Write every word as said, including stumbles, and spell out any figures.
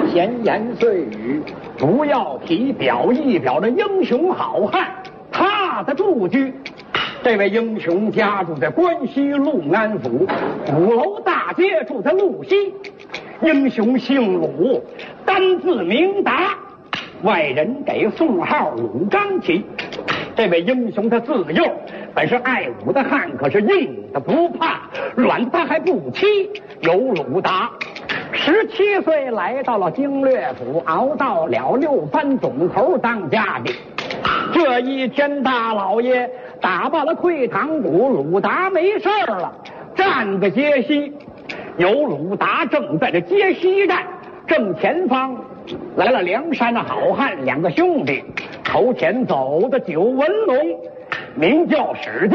闲言碎语不要提，表一表这英雄好汉他的住居。这位英雄家住在关西陆安府鼓楼大街，住在路西。英雄姓鲁，单字明达，外人给送号鲁刚奇。这位英雄他自幼本是爱武的汉，可是硬的不怕，软的他还不欺。有鲁达十七岁来到了经略府，熬到了六班总头当家的。这一天大老爷打罢了溃堂鼓，鲁达没事了，站个街西。有鲁达正在这街西站，正前方来了梁山的好汉两个兄弟，头前走的九纹龙名叫史进。